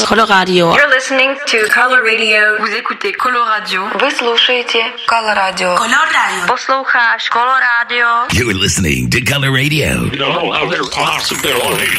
Coloradio. You're listening to Color Radio. Vous écoutez Coloradio. Вы слушаете Color Radio. Coloradio. Posloucháš Coloradio. You're listening to Color Radio. No other possibility.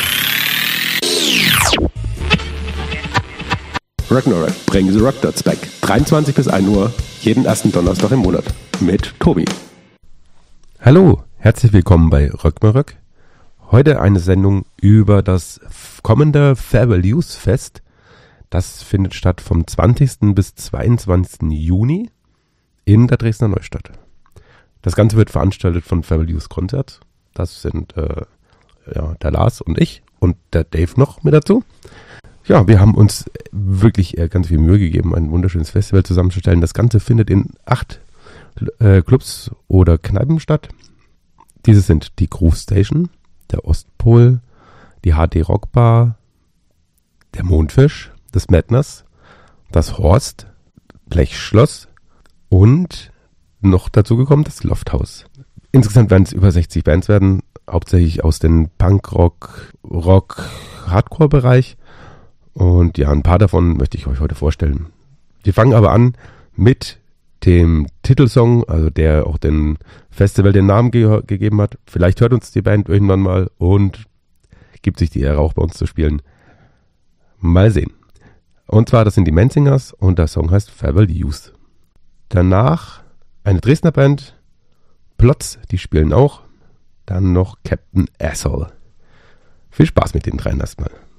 Ragnarok, bring the Rock Dots back. 23 bis 1 Uhr, jeden ersten Donnerstag im Monat. Mit Tobi. Hallo, herzlich willkommen bei Ragnarok. Heute eine Sendung über das kommende Farewell Youth Fest. Das findet statt vom 20. bis 22. Juni in der Dresdner Neustadt. Das Ganze wird veranstaltet von Farewell Youth Konzert. Das sind der Lars und ich und der Dave noch mit dazu. Ja, wir haben uns wirklich ganz viel Mühe gegeben, ein wunderschönes Festival zusammenzustellen. Das Ganze findet in 8 Clubs oder Kneipen statt. Diese sind die Groove Station, der Ostpol, die HD Rock Bar, der Mondfisch, das Madness, das Horst, Blechschloss und noch dazu gekommen das Lofthaus. Insgesamt werden es über 60 Bands werden, hauptsächlich aus dem Punkrock, Rock, Hardcore-Bereich. Und ja, ein paar davon möchte ich euch heute vorstellen. Wir fangen aber an mit dem Titelsong, also der auch dem Festival den Namen gegeben hat. Vielleicht hört uns die Band irgendwann mal und gibt sich die Ehre auch bei uns zu spielen. Mal sehen. Und zwar, das sind die Menzingers und der Song heißt Farewell Youth. Danach eine Dresdner Band, Plotz, die spielen auch. Dann noch Captain Asshole. Viel Spaß mit den dreien erstmal.